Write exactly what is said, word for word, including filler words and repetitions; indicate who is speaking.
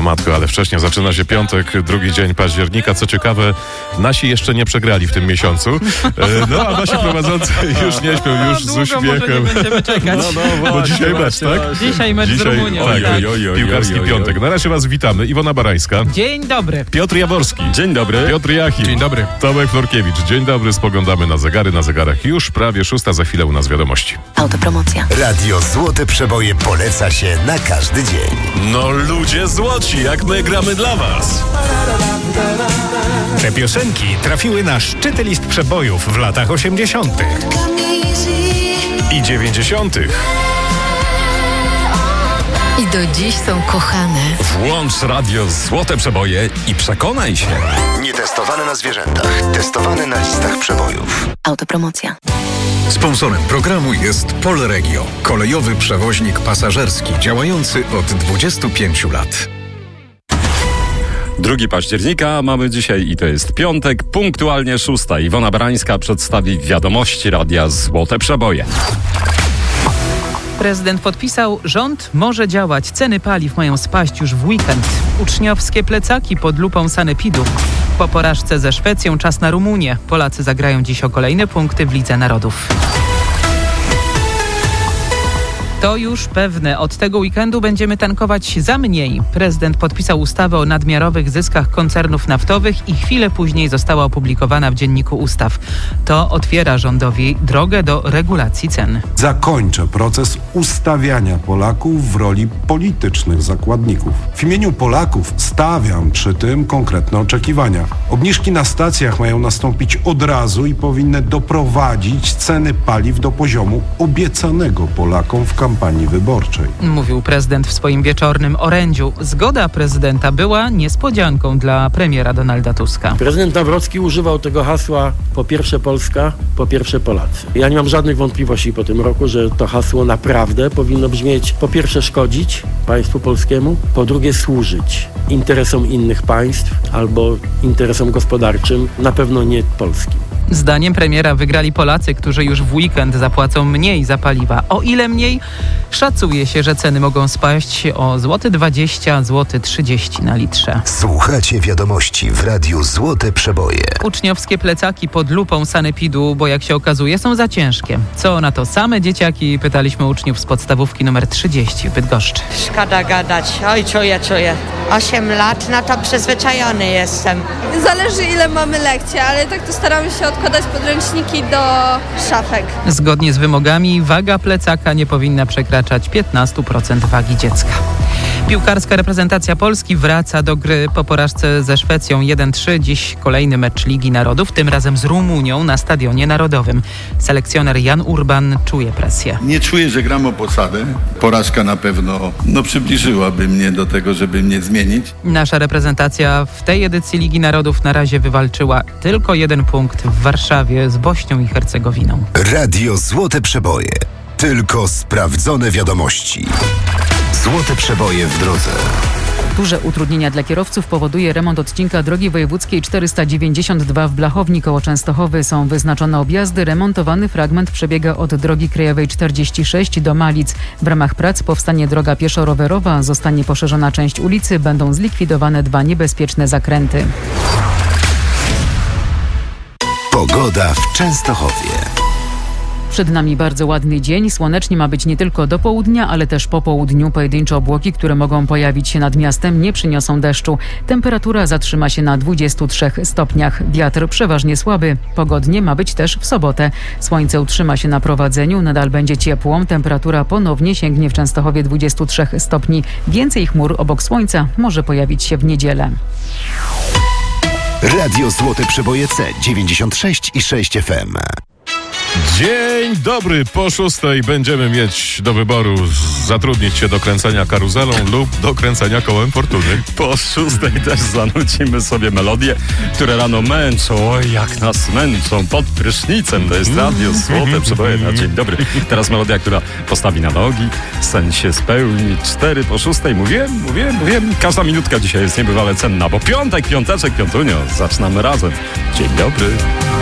Speaker 1: matko, ale wcześniej zaczyna się piątek, drugi dzień października. Co ciekawe, nasi jeszcze nie przegrali w tym miesiącu. No, a nasi prowadzący już nie śpią, już z uśmiechem.
Speaker 2: Nie będziemy czekać.
Speaker 1: No, no, bo
Speaker 2: właśnie,
Speaker 1: dzisiaj mecz, tak?
Speaker 2: Dzisiaj mecz
Speaker 1: dzisiaj,
Speaker 2: z Rumunią.
Speaker 1: Tak,
Speaker 2: tak.
Speaker 1: piłkarski piątek. Na razie was witamy. Iwona Barańska.
Speaker 2: Dzień dobry.
Speaker 1: Piotr Jaworski.
Speaker 3: Dzień dobry.
Speaker 1: Piotr Jachim.
Speaker 4: Dzień dobry.
Speaker 1: Tomek Florkiewicz. Dzień dobry. Spoglądamy na zegary. Na zegarach już prawie szósta. Za chwilę u nas wiadomości.
Speaker 5: Autopromocja.
Speaker 6: Radio Złote Przeboje poleca się na każdy dzień.
Speaker 1: No ludzie złoci, jak my gramy dla was.
Speaker 4: Te piosenki trafiły na szczyty list przebojów w latach osiemdziesiątych i dziewięćdziesiątych.
Speaker 5: I do dziś są kochane.
Speaker 3: Włącz radio Złote Przeboje i przekonaj się.
Speaker 6: Nietestowane na zwierzętach, testowane na listach przebojów.
Speaker 5: Autopromocja.
Speaker 4: Sponsorem programu jest Polregio, kolejowy przewoźnik pasażerski działający od dwudziestu pięciu lat.
Speaker 3: drugiego października mamy dzisiaj i to jest piątek, punktualnie szósta. Iwona Barańska przedstawi wiadomości radia Złote Przeboje.
Speaker 2: Prezydent podpisał, rząd może działać. Ceny paliw mają spaść już w weekend. Uczniowskie plecaki pod lupą sanepidu. Po porażce ze Szwecją czas na Rumunię. Polacy zagrają dziś o kolejne punkty w Lidze Narodów. To już pewne. Od tego weekendu będziemy tankować za mniej. Prezydent podpisał ustawę o nadmiarowych zyskach koncernów naftowych i chwilę później została opublikowana w Dzienniku Ustaw. To otwiera rządowi drogę do regulacji cen.
Speaker 7: Zakończę proces ustawiania Polaków w roli politycznych zakładników. W imieniu Polaków stawiam przy tym konkretne oczekiwania. Obniżki na stacjach mają nastąpić od razu i powinny doprowadzić ceny paliw do poziomu obiecanego Polakom w kampanii wyborczej.
Speaker 2: Mówił prezydent w swoim wieczornym orędziu. Zgoda prezydenta była niespodzianką dla premiera Donalda Tuska.
Speaker 8: Prezydent Nawrocki używał tego hasła po pierwsze Polska, po pierwsze Polacy. Ja nie mam żadnych wątpliwości po tym roku, że to hasło naprawdę powinno brzmieć po pierwsze szkodzić państwu polskiemu, po drugie służyć interesom innych państw albo interesom gospodarczym, na pewno nie polskim.
Speaker 2: Zdaniem premiera wygrali Polacy, którzy już w weekend zapłacą mniej za paliwa. O ile mniej? Szacuje się, że ceny mogą spaść o złoty dwadzieścia, złoty trzydzieści na litrze.
Speaker 6: Słuchacie wiadomości w Radiu Złote Przeboje.
Speaker 2: Uczniowskie plecaki pod lupą sanepidu, bo jak się okazuje są za ciężkie. Co na to same dzieciaki? Pytaliśmy uczniów z podstawówki numer trzydzieści w Bydgoszczy.
Speaker 9: Szkoda gadać. Oj, czuję, czuję. Osiem lat, no to przyzwyczajony jestem.
Speaker 10: Zależy ile mamy lekcji, ale tak to staramy się odkładać podręczniki do szafek.
Speaker 2: Zgodnie z wymogami waga plecaka nie powinna przekraczać piętnaście procent wagi dziecka. Piłkarska reprezentacja Polski wraca do gry po porażce ze Szwecją jeden trzy. Dziś kolejny mecz Ligi Narodów, tym razem z Rumunią na Stadionie Narodowym. Selekcjoner Jan Urban czuje presję.
Speaker 11: Nie czuję, że gram o posadę. Porażka na pewno no, przybliżyłaby mnie do tego, żeby mnie zmienić.
Speaker 2: Nasza reprezentacja w tej edycji Ligi Narodów na razie wywalczyła tylko jeden punkt w Warszawie z Bośnią i Hercegowiną.
Speaker 6: Radio Złote Przeboje. Tylko sprawdzone wiadomości. Złote Przeboje w drodze.
Speaker 12: Duże utrudnienia dla kierowców powoduje remont odcinka drogi wojewódzkiej czterysta dziewięćdziesiąt dwa w Blachowni koło Częstochowy. Są wyznaczone objazdy. Remontowany fragment przebiega od drogi krajowej czterdzieści sześć do Malic. W ramach prac powstanie droga pieszo-rowerowa, zostanie poszerzona część ulicy, będą zlikwidowane dwa niebezpieczne zakręty.
Speaker 6: Pogoda w Częstochowie.
Speaker 12: Przed nami bardzo ładny dzień. Słonecznie ma być nie tylko do południa, ale też po południu. Pojedyncze obłoki, które mogą pojawić się nad miastem, nie przyniosą deszczu. Temperatura zatrzyma się na dwudziestu trzech stopniach. Wiatr przeważnie słaby. Pogodnie ma być też w sobotę. Słońce utrzyma się na prowadzeniu. Nadal będzie ciepło. Temperatura ponownie sięgnie w Częstochowie dwudziestu trzech stopni. Więcej chmur obok słońca może pojawić się w niedzielę.
Speaker 6: Radio Złote Przeboje C dziewięćdziesiąt sześć i sześć F M.
Speaker 1: Dzień dobry, po szóstej będziemy mieć do wyboru zatrudnić się do kręcenia karuzelą lub do kręcenia kołem fortuny.
Speaker 3: Po szóstej też zanucimy sobie melodie, które rano męczą. Oj, jak nas męczą pod prysznicem. To jest Radio Złote Przeboje na dzień dobry. Teraz melodia, która postawi na nogi, sen się spełni. Cztery po szóstej. Mówiłem, mówiłem, mówiłem. Każda minutka dzisiaj jest niebywale cenna, bo piątek, piąteczek, piątunio. Zaczynamy razem. Dzień dobry.